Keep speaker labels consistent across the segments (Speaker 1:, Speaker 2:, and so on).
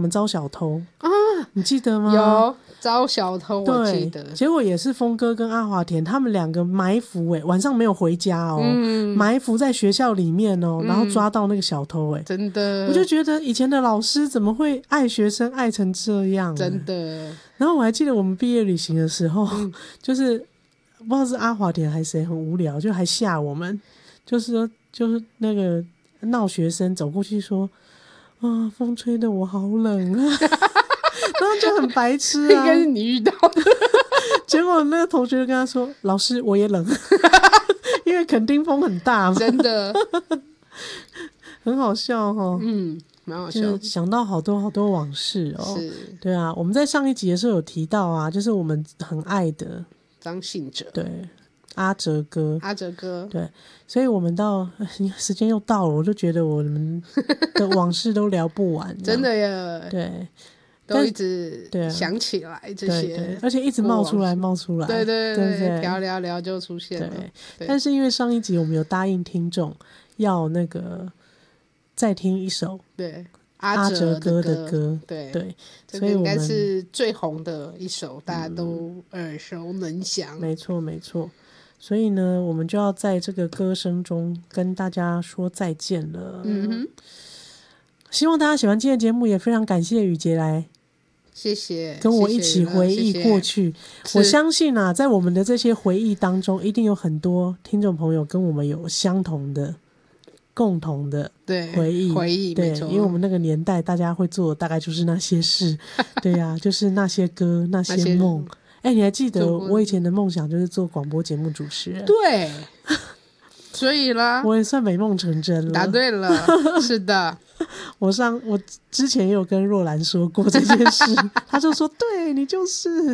Speaker 1: 们招小偷啊，你记得吗？
Speaker 2: 有招小偷，我记得。
Speaker 1: 结果也是峰哥跟阿华田他们两个埋伏晚上没有回家哦，埋伏在学校里面哦，然后抓到那个小偷
Speaker 2: 真的，
Speaker 1: 我就觉得以前的老师怎么会爱学生爱成这样？
Speaker 2: 真的。
Speaker 1: 然后我还记得我们毕业旅行的时候，就是不知道是阿华田还是谁很无聊，就还吓我们，就是那个闹学生走过去说啊，风吹得我好冷啊。然后就很白痴啊，
Speaker 2: 应该是你遇到的。
Speaker 1: 结果那个同学就跟他说：“老师，我也冷，因为垦丁风很大嘛。”
Speaker 2: 真的，
Speaker 1: 很好笑哦。
Speaker 2: 蛮好笑的，
Speaker 1: 想到好多好多往事哦。
Speaker 2: 是，
Speaker 1: 对啊，我们在上一集的时候有提到啊，就是我们很爱的
Speaker 2: 张信哲，
Speaker 1: 对，阿哲哥，对，所以我们到时间又到了，我就觉得我们的往事都聊不完，
Speaker 2: 真的耶，
Speaker 1: 对。
Speaker 2: 都一直想起来这些，
Speaker 1: 对，而且一直冒出来，
Speaker 2: 对对对，聊就出现了。
Speaker 1: 对，但是因为上一集我们有答应听众要那个再听一首
Speaker 2: 对
Speaker 1: 阿哲哥的歌，
Speaker 2: 对，所以应该是最红的一首，大家都耳熟能详。
Speaker 1: 没错没错，所以呢，我们就要在这个歌声中跟大家说再见了。希望大家喜欢今天的节目，也非常感谢雨杰来。
Speaker 2: 谢谢，
Speaker 1: 跟我一起回忆过去。我相信啊，在我们的这些回忆当中，一定有很多听众朋友跟我们有相同的、共同的回忆。对，因为我们那个年代，大家会做的大概就是那些事。对呀，就是那些歌、那些梦。你还记得我以前的梦想就是做广播节目主持人？
Speaker 2: 对，所以啦，
Speaker 1: 我也算美梦成真了。
Speaker 2: 答对了，是的。
Speaker 1: 我之前也有跟若兰说过这件事，他就说对你就是，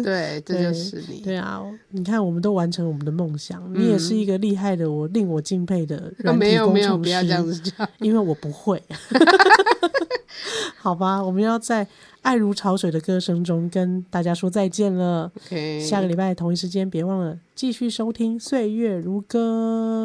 Speaker 2: 对，这就是你。
Speaker 1: 对啊，你看我们都完成我们的梦想，你也是一个厉害的令我敬佩的软体工程师。
Speaker 2: 没有，不要这样子讲，
Speaker 1: 因为我不会。好吧，我们要在爱如潮水的歌声中跟大家说再见了。下个礼拜同一时间别忘了继续收听岁月如歌。